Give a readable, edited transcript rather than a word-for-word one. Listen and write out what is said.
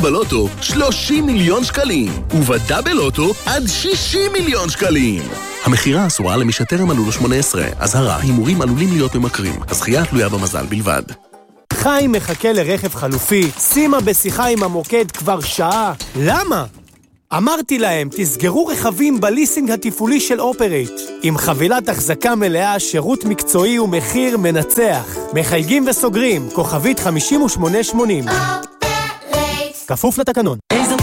בלוטו 30 מיליון שקלים, ובדאבל אוטו עד 60 מיליון שקלים. המחירה אסורה למי שטרם מלאו לו 18. אזהרה, הימורים עלולים להיות ממכרים. הזכייה תלויה במזל בלבד. חיים מחכה לרכב חלופי, שימה בשיחה עם המוקד כבר שעה. למה? אמרתי להם, תסגרו רכבים בליסינג התפעולי של אופרייט. עם חבילת החזקה מלאה, שירות מקצועי ומחיר מנצח. מחייגים וסוגרים, כוכבית 5880. כפוף לתקנון. איזו